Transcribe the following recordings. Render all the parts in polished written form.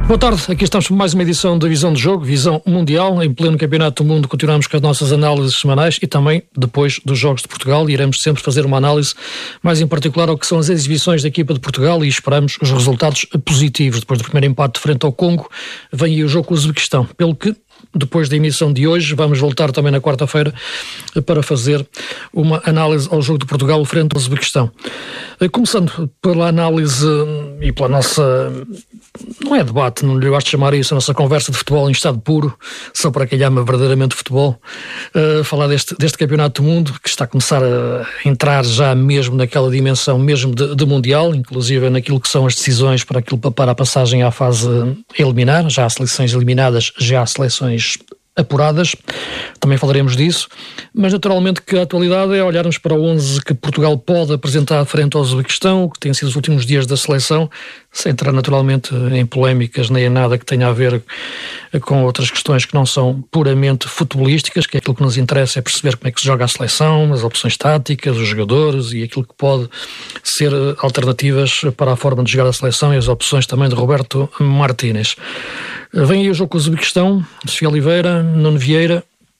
Boa tarde, aqui estamos para mais uma edição da Visão de Jogo, Visão Mundial. Em pleno Campeonato do Mundo continuamos com as nossas análises semanais e também depois dos Jogos de Portugal iremos sempre fazer uma análise mais em particular ao que são as exibições da equipa de Portugal e esperamos os resultados positivos. Depois do primeiro empate frente ao Congo, vem aí o jogo com o Uzbequistão, pelo que depois da emissão de hoje vamos voltar também na quarta-feira para fazer uma análise ao jogo de Portugal frente ao Uzbequistão. Começando pela análise e pela nossa, não é debate, não lhe gosto de chamar isso, a nossa conversa de futebol em estado puro, só para quem ama verdadeiramente futebol, falar deste Campeonato do Mundo, que está a começar a entrar já mesmo naquela dimensão mesmo de Mundial, inclusive naquilo que são as decisões para a passagem à fase eliminar, já há seleções eliminadas, já há seleções apuradas, também falaremos disso, mas naturalmente que a atualidade é olharmos para o 11 que Portugal pode apresentar frente ao Uzbequistão, que têm sido os últimos dias da seleção, sem entrar naturalmente em polémicas nem em nada que tenha a ver com outras questões que não são puramente futebolísticas, que é aquilo que nos interessa é perceber como é que se joga a seleção, as opções táticas, os jogadores e aquilo que pode ser alternativas para a forma de jogar a seleção e as opções também de Roberto Martínez. Vem aí o jogo com o Uzbequistão, Sofia Oliveira, Nuno Vieira.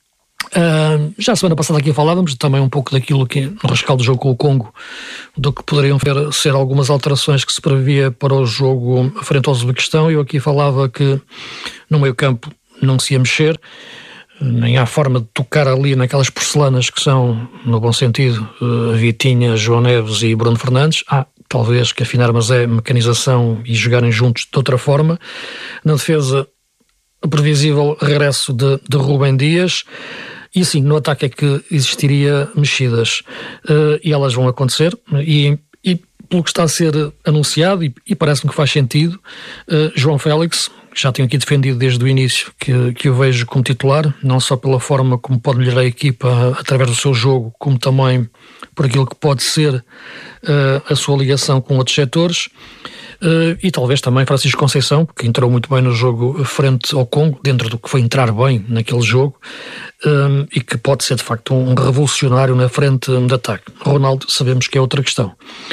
Já a semana passada aqui falávamos também um pouco daquilo que no rescaldo do jogo com o Congo, do que poderiam ser algumas alterações que se previa para o jogo frente ao Uzbequistão. Eu aqui falava que no meio campo não se ia mexer, nem há forma de tocar ali naquelas porcelanas que são, no bom sentido, Vitinha, João Neves e Bruno Fernandes. Talvez que afinar, mas é mecanização e jogarem juntos de outra forma. Na defesa, o previsível regresso de Rubem Dias. E sim, no ataque é que existiria mexidas. E elas vão acontecer. E pelo que está a ser anunciado, e parece-me que faz sentido, João Félix, que já tenho aqui defendido desde o início, que eu vejo como titular, não só pela forma como pode melhorar a equipa através do seu jogo, como também por aquilo que pode ser a sua ligação com outros setores, e talvez também Francisco Conceição, porque entrou muito bem no jogo frente ao Congo, dentro do que foi entrar bem naquele jogo, e que pode ser de facto um revolucionário na frente de ataque. Ronaldo sabemos que é outra questão,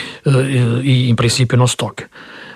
e em princípio não se toca.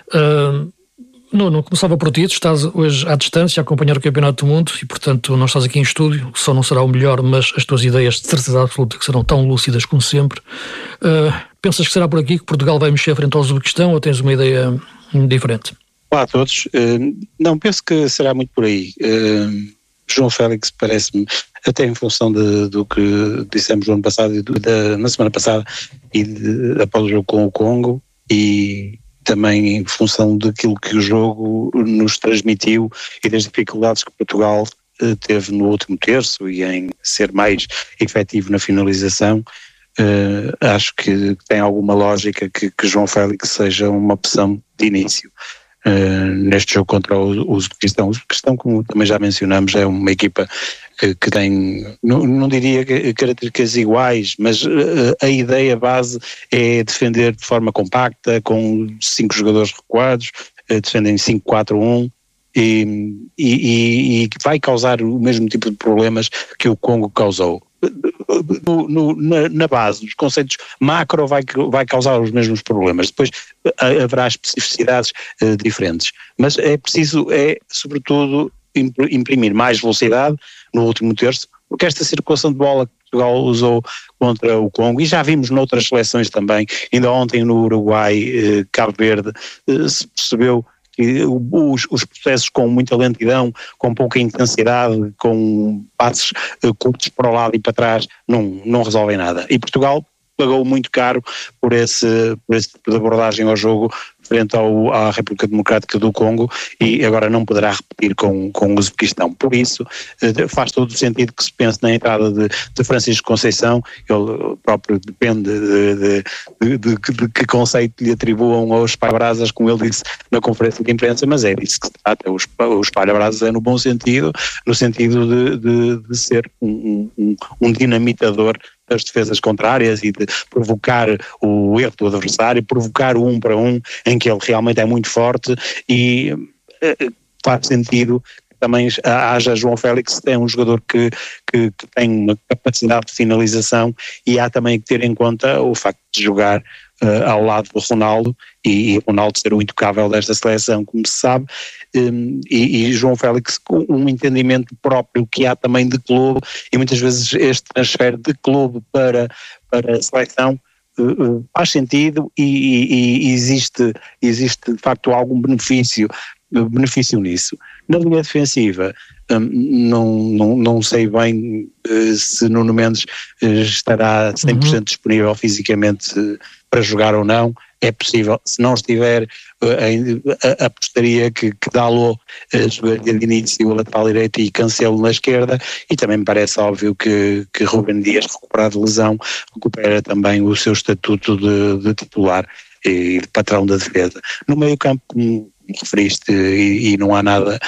Não começava por ti, tu estás hoje à distância a acompanhar o Campeonato do Mundo e portanto não estás aqui em estúdio, só não será o melhor, mas as tuas ideias de certeza absoluta que serão tão lúcidas como sempre. Pensas que será por aqui que Portugal vai mexer frente ao Uzbequistão ou tens uma ideia diferente? Olá a todos, não, penso que será muito por aí. João Félix parece-me, até em função do que dissemos no ano passado na semana passada e após o jogo com o Congo, e também em função daquilo que o jogo nos transmitiu e das dificuldades que Portugal teve no último terço e em ser mais efetivo na finalização, acho que tem alguma lógica que João Félix seja uma opção de início neste jogo contra o Uzbequistão. O Uzbequistão, como também já mencionamos, é uma equipa que tem, não diria características iguais, mas a ideia base é defender de forma compacta, com 5 jogadores recuados, defendem 5-4-1 e vai causar o mesmo tipo de problemas que o Congo causou. Na base, os conceitos macro vai causar os mesmos problemas, depois haverá especificidades diferentes, mas é preciso, sobretudo, imprimir mais velocidade no último terço, porque esta circulação de bola que Portugal usou contra o Congo, e já vimos noutras seleções também, ainda ontem no Uruguai, Cabo Verde, se percebeu que os processos com muita lentidão, com pouca intensidade, com passos curtos para o lado e para trás, não resolvem nada. E Portugal pagou muito caro por esse tipo de abordagem ao jogo frente à República Democrática do Congo, e agora não poderá repetir com o Uzbequistão. Por isso faz todo o sentido que se pense na entrada de Francisco Conceição. Ele próprio depende de que conceito lhe atribuam aos espalha-brasas, como ele disse na conferência de imprensa, mas é disso que se trata. O espalha-brasas é no bom sentido, no sentido de ser um dinamitador das defesas contrárias e de provocar o erro do adversário, provocar o 1 para 1, em que ele realmente é muito forte, e faz sentido que também haja João Félix, é um jogador que tem uma capacidade de finalização, e há também que ter em conta o facto de jogar ao lado do Ronaldo, e Ronaldo ser o intocável desta seleção, como se sabe, e João Félix com um entendimento próprio que há também de clube, e muitas vezes este transfer de clube para a seleção faz sentido, e existe de facto algum benefício nisso. Na linha defensiva, não sei bem se Nuno Mendes estará 100% disponível fisicamente para jogar ou não. É possível, se não estiver, apostaria que Dalot jogaria de início o lateral direito e Cancelo na esquerda, e também me parece óbvio que Rúben Dias, recuperado de lesão, recupera também o seu estatuto de titular e de patrão da defesa. No meio campo, como referiste, e não há nada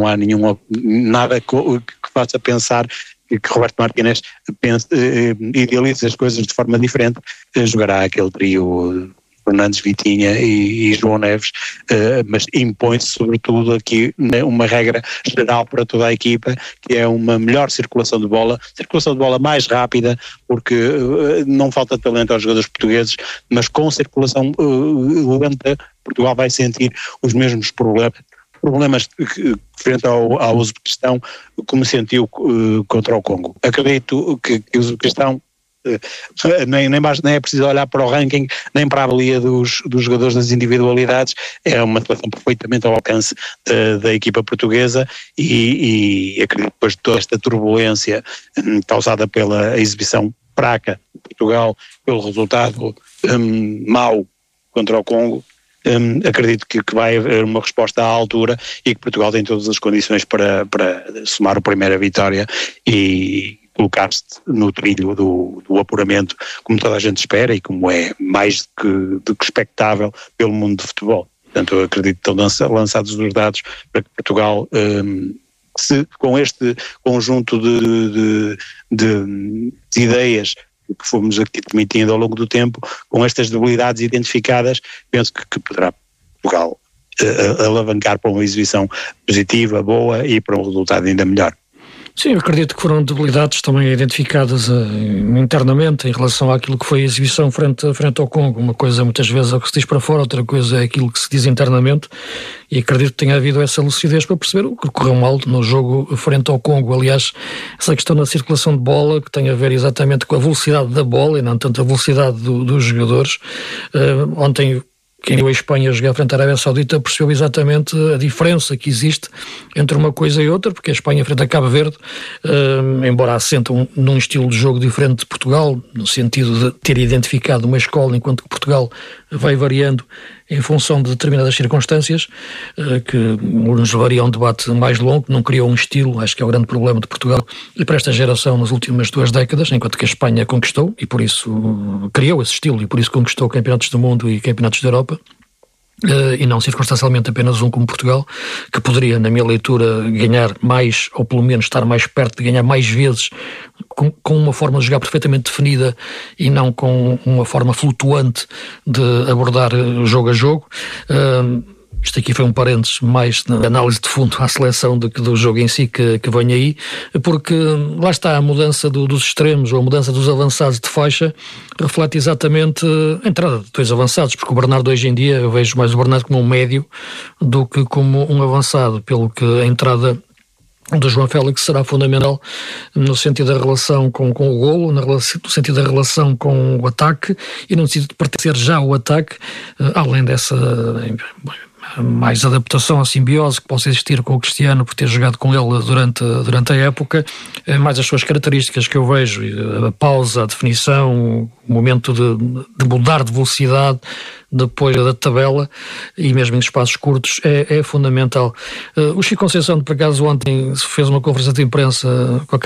que faça pensar que Roberto Martínez idealiza as coisas de forma diferente. Jogará aquele trio Fernandes, Vitinha e João Neves, mas impõe-se sobretudo aqui uma regra geral para toda a equipa, que é uma melhor circulação de bola mais rápida, porque não falta talento aos jogadores portugueses, mas com circulação lenta Portugal vai sentir os mesmos problemas frente ao Uzbequistão, como sentiu contra o Congo. Acredito que o Uzbequistão nem é preciso olhar para o ranking, nem para a avalia dos jogadores, das individualidades. É uma seleção perfeitamente ao alcance da equipa portuguesa, e acredito que depois de toda esta turbulência causada pela exibição fraca de Portugal, pelo resultado mau contra o Congo, acredito que vai haver uma resposta à altura, e que Portugal tem todas as condições para somar a primeira vitória e colocar-se no trilho do apuramento, como toda a gente espera e como é mais do que expectável pelo mundo do futebol. Portanto, eu acredito que estão lançados os dados para que Portugal, se com este conjunto de ideias que fomos aqui transmitindo ao longo do tempo, com estas debilidades identificadas, penso que poderá Portugal alavancar para uma exibição positiva, boa, e para um resultado ainda melhor. Sim, eu acredito que foram debilidades também identificadas internamente em relação àquilo que foi a exibição frente ao Congo. Uma coisa muitas vezes é o que se diz para fora, outra coisa é aquilo que se diz internamente, e acredito que tenha havido essa lucidez para perceber o que correu mal no jogo frente ao Congo. Aliás, essa questão da circulação de bola, que tem a ver exatamente com a velocidade da bola e não tanto a velocidade dos jogadores. Ontem, quem viu a Espanha jogar frente à Arábia Saudita percebeu exatamente a diferença que existe entre uma coisa e outra, porque a Espanha frente a Cabo Verde, embora assentam num estilo de jogo diferente de Portugal, no sentido de ter identificado uma escola, enquanto que Portugal vai variando em função de determinadas circunstâncias, que nos levaria a um debate mais longo. Não criou um estilo, acho que é o grande problema de Portugal e para esta geração nas últimas 2 décadas, enquanto que a Espanha conquistou, e por isso criou esse estilo, e por isso conquistou campeonatos do mundo e campeonatos da Europa. E não circunstancialmente apenas um como Portugal, que poderia, na minha leitura, ganhar mais, ou pelo menos estar mais perto de ganhar mais vezes, com uma forma de jogar perfeitamente definida e não com uma forma flutuante de abordar jogo a jogo. Isto aqui foi um parênteses mais na análise de fundo à seleção do que do jogo em si que vem aí, porque lá está, a mudança dos extremos, ou a mudança dos avançados de faixa, reflete exatamente a entrada de 2 avançados, porque o Bernardo hoje em dia, eu vejo mais o Bernardo como um médio do que como um avançado, pelo que a entrada do João Félix será fundamental no sentido da relação com o golo, no sentido da relação com o ataque e no sentido de pertencer já ao ataque, além dessa mais adaptação, a simbiose que possa existir com o Cristiano por ter jogado com ele durante a época, mais as suas características que eu vejo, a pausa, a definição, o momento de mudar de velocidade depois da tabela e mesmo em espaços curtos é fundamental. O Chico Conceição, por acaso, ontem fez uma conferência de imprensa com a